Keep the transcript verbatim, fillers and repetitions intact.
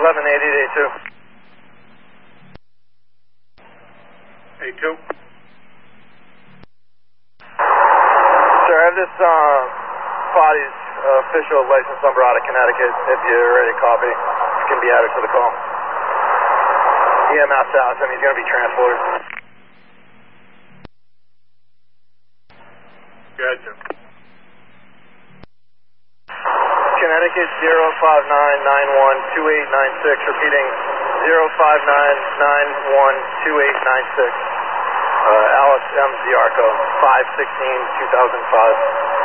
eleven eighty to A two. A two. Sir, I have this uh, body's uh, official license number out of Connecticut. If you're ready to copy, it can be added to the call. E M S asked him he's going to be transported. Gotcha. Connecticut zero five nine nine one two eight nine six, repeating zero five nine nine one two eight nine six. Uh, Alex M. Ziarko, five sixteen two thousand five.